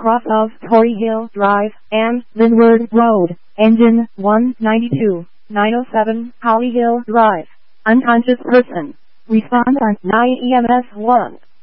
cross of Torrey Hill Drive and Linwood Road. Engine 192, 907 Holly Hill Drive. Unconscious person. Respond on 9 EMS 1.